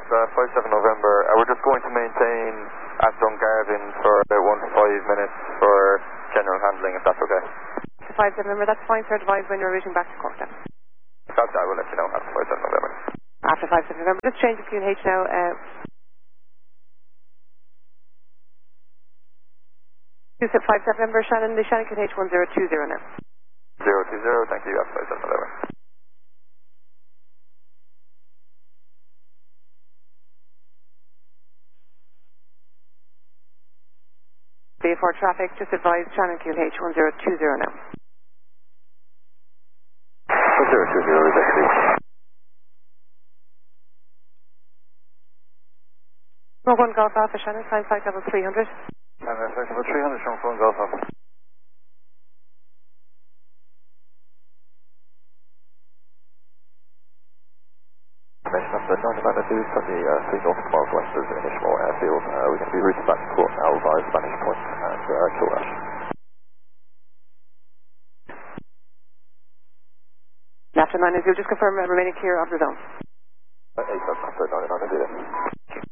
57 November. We're just going to maintain at Dungarvan for about 1 to 5 minutes for general handling, if that's okay. 57 November, that's fine, sir. Advise when you're routing back to Cork then. That's I will let you know after 57 November. After 57 November. Just change the QNH now. You said 57 November, Shannon. The Shannon QNH 1020 now. 020, thank you. After 57 November. BA4 traffic, just advise Shannon QNH 1020 now. 1020 is actually. Row 1 Golf Alpha, Shannon, climb flight level 300. Flight level 300, Sean 4 Golf Alpha. Information up to 9 magnitude from the 3 nautical miles west of Inishmore Airfield. We're going to be routed back to Port now via Spanish Point and Kilrash. After 9 is, you'll just confirm remaining clear of the zone. 8 after 9 is